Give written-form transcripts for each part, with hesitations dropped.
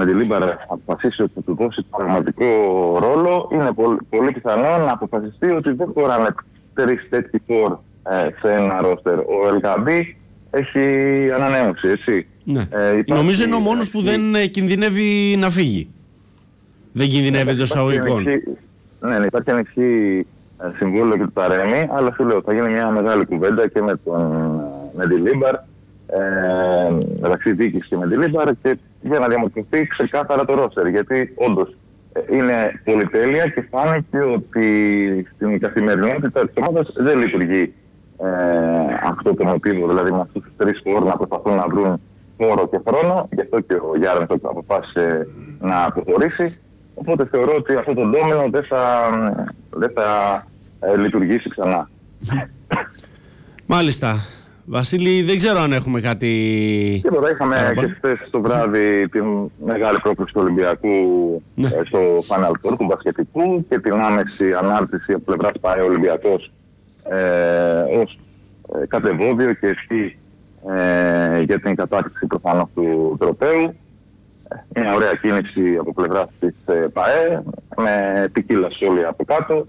με τη Λίμπαρ αποφασίσει ότι θα του δώσει πραγματικό ρόλο, είναι πολύ πιθανό να αποφασιστεί ότι δεν χωράνε 3 τέτοιοι φορ σε ένα ρόστερ. Ο Ελκαμπή έχει ανανέωση, έτσι. Ναι. Νομίζω είναι ο μόνος που δεν κινδυνεύει να φύγει. Δεν κινδυνεύει εντός εισαγωγικών. Ναι, υπάρχει ανοιχτή συμβόλαιο και του Ταρέμι, αλλά σου λέω, θα γίνει μια μεγάλη κουβέντα και με τη Λίμπαρ, μεταξύ διοίκησης και με τη Λίμπαρ, και για να διαμορφωθεί ξεκάθαρα το ρόστερ. Γιατί όντως είναι πολυτέλεια και φάνηκε ότι στην καθημερινότητα της ομάδας δεν λειτουργεί αυτό το μοτίβο, δηλαδή με αυτούς τους 3 φορ να προσπαθούν να βρουν χώρο και χρόνο. Γι' αυτό και ο Γιάννης αποφάσισε να αποχωρήσει. Οπότε θεωρώ ότι αυτό το ντόμινο δεν θα λειτουργήσει ξανά. Μάλιστα. Βασίλη, δεν ξέρω αν έχουμε κάτι... Τίποτα, είχαμε και χθες το βράδυ τη μεγάλη πρόκληση του Ολυμπιακού στο Final Four του μπασκετικού και την άμεση ανάρτηση από πλευράς ΠΑΕ Ολυμπιακός ως κατεβόδιο και ευχή για την κατάκτηση προφανώς του τροπαίου. Μια ωραία κίνηση από πλευράς της ΠΑΕ με ποικίλα όλοι από κάτω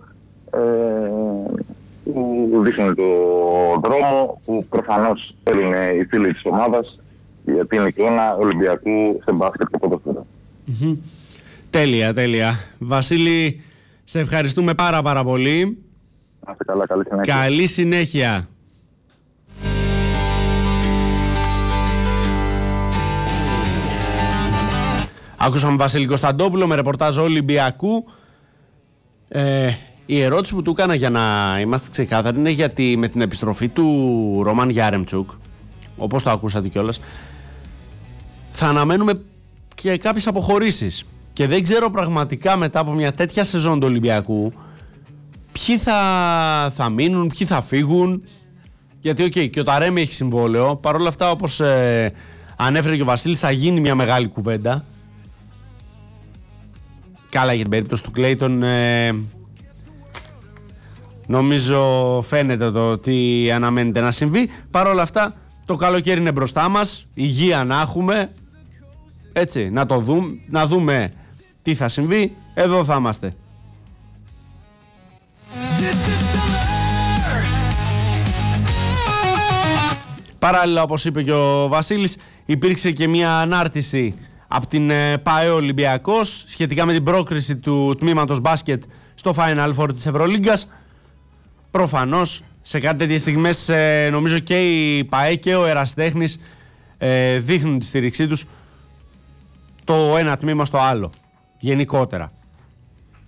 που δείχνουν το δρόμο που προφανώς θέλουν οι φίλοι της ομάδας για την εικόνα Ολυμπιακού σε μπάσκετ και ποδόσφαιρο. Τέλεια, τέλεια. Βασίλη, σε ευχαριστούμε πάρα πολύ. Να είστε καλά, καλή συνέχεια. Καλή συνέχεια. Άκουσαμε Βασίλη Κωνσταντόπουλο με ρεπορτάζ Ολυμπιακού. Η ερώτηση που του έκανα, για να είμαστε ξεκάθαροι, είναι γιατί με την επιστροφή του Ρόμαν Γιάρεμτσουκ, όπως το ακούσατε κιόλας, θα αναμένουμε και κάποιες αποχωρήσεις. Και δεν ξέρω πραγματικά μετά από μια τέτοια σεζόν του Ολυμπιακού ποιοι θα μείνουν, ποιοι θα φύγουν. Γιατί και ο Ταρέμι έχει συμβόλαιο. Παρ' όλα αυτά, όπως ανέφερε και ο Βασίλης, θα γίνει μια μεγάλη κουβέντα. Καλά, για την περίπτωση του Κλέιτον νομίζω φαίνεται το τι αναμένεται να συμβεί. Παρ' όλα αυτά, το καλοκαίρι είναι μπροστά μας, υγεία να έχουμε, έτσι, να δούμε τι θα συμβεί. Εδώ θα είμαστε. Παράλληλα, όπως είπε και ο Βασίλης, υπήρξε και μια ανάρτηση από την ΠΑΕ Ολυμπιακός σχετικά με την πρόκριση του τμήματος μπάσκετ στο Final Four της Ευρωλίγκας. Προφανώς σε κάτι τέτοιες στιγμές νομίζω και η ΠΑΕ και ο Ερασιτέχνης δείχνουν τη στήριξή τους το ένα τμήμα στο άλλο γενικότερα.